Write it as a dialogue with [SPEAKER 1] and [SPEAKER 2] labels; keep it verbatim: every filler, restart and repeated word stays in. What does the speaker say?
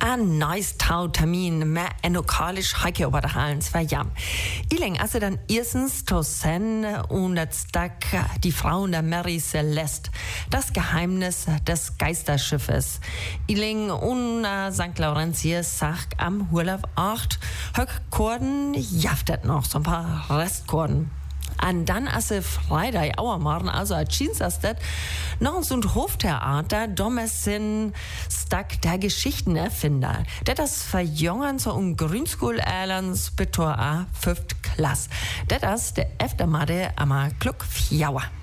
[SPEAKER 1] Ein nice Termin med en lokalisch Heike über der Hallen zwei Jam. Iling also dann erstens to sen und das Tag die Frauen der Mary Celeste. Das Geheimnis des Geisterschiffes. Iling und uh, Sankt Laurentius sagt am Urlaub acht. Höck Korden jaftet noch so ein paar Restkorden. Und dann, als sie Freitag, Auermorgen, also als Dienstag, noch so ein Hoftheater, damals sind Stack der Geschichtenerfinder. Das ist verjüngen so um Grundschul-Erlands betor a fünfte Klasse. Das ist der Eftermade am Kluck Fjauer.